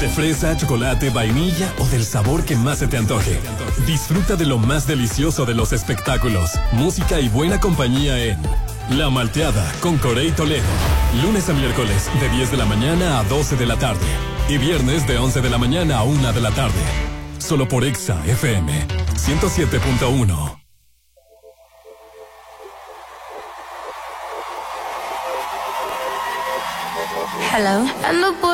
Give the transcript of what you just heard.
fresa, chocolate, vainilla o del sabor que más se te antoje. Disfruta de lo más delicioso de los espectáculos, música y buena compañía en La Malteada con Corey Toledo. Lunes a miércoles de 10 de la mañana a 12 de la tarde. Y viernes de 11 de la mañana a 1 de la tarde. Solo por Exa FM 107.1. Hello.